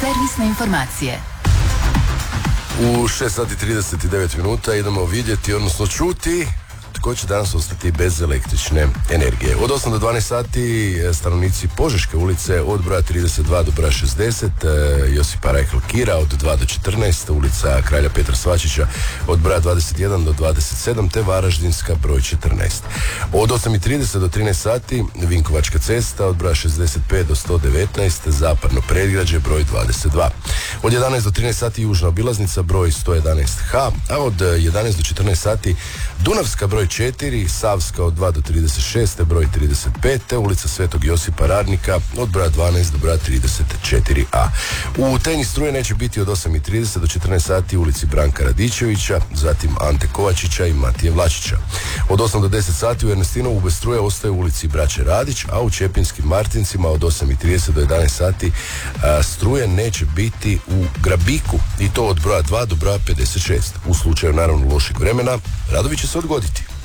Servisne informacije. U 6:39 minuta idemo vidjeti, odnosno čuti tko će danas ostati bez električne energije. Od 8 do 12 sati stanovnici Požeške ulice od broja 32 do broja 60, Josipa Rajhl Kira od 2 do 14, ulica Kralja Petra Svačića od broja 21 do 27, te Varaždinska broj 14. Od 8:30 do 13 sati Vinkovačka cesta od broja 65 do 119, Zapadno predgrađe broj 22. Od 11 do 13 sati Južna obilaznica broj 111H, a od 11 do 14 sati Dunavska broj 4, Savska od 2 do 36, broj 35, te ulica Svetog Josipa Radnika od broja 12 do broja 34A. U Tenji struje neće biti od 8:30 do 14 sati ulici Branka Radičevića, zatim Ante Kovačića i Matije Vlačića. Od 8 do 10 sati u Ernestinovu bez struje ostaje u ulici Braće Radić, a u Čepinskim Martincima od 8:30 do 11 sati struje neće biti u Grabiku, i to od broja 2 do broja 56. U slučaju naravno lošeg vremena, radovi će se odgoditi.